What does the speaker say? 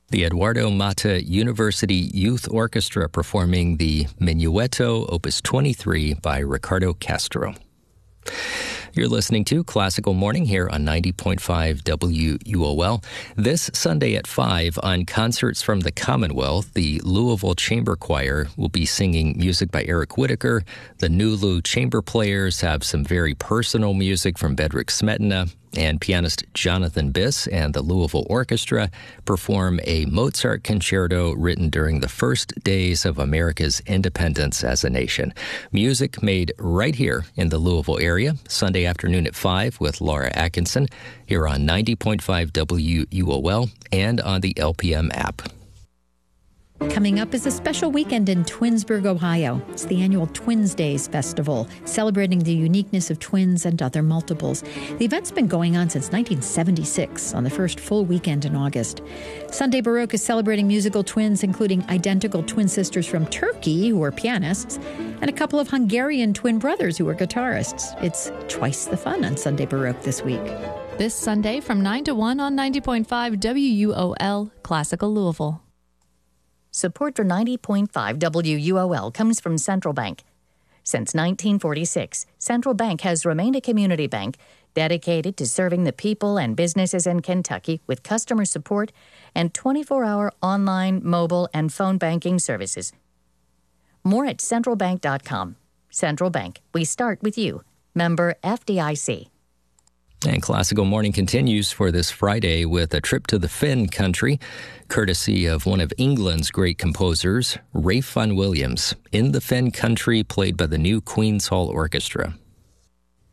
The Eduardo Mata University Youth Orchestra performing the Minuetto Opus 23 by Ricardo Castro. You're listening to Classical Morning here on 90.5 WUOL. This Sunday at 5 on Concerts from the Commonwealth, the Louisville Chamber Choir will be singing music by Eric Whitaker. The Nulu Chamber Players have some very personal music from Bedřich Smetana, and pianist Jonathan Biss and the Louisville Orchestra perform a Mozart concerto written during the first days of America's independence as a nation. Music made right here in the Louisville area, Sunday afternoon at 5 with Laura Atkinson, here on 90.5 WUOL and on the LPM app. Coming up is a special weekend in Twinsburg, Ohio. It's the annual Twins Days Festival, celebrating the uniqueness of twins and other multiples. The event's been going on since 1976, on the first full weekend in August. Sunday Baroque is celebrating musical twins, including identical twin sisters from Turkey, who are pianists, and a couple of Hungarian twin brothers who are guitarists. It's twice the fun on Sunday Baroque this week. This Sunday from 9 to 1 on 90.5 WUOL, Classical Louisville. Support for 90.5 WUOL comes from Central Bank. Since 1946, Central Bank has remained a community bank dedicated to serving the people and businesses in Kentucky with customer support and 24-hour online, mobile, and phone banking services. More at centralbank.com. Central Bank, we start with you. Member FDIC. And Classical Morning continues for this Friday with a trip to the Fen country, courtesy of one of England's great composers, Ralph Vaughan Williams, in the Fen country, played by the new Queen's Hall Orchestra.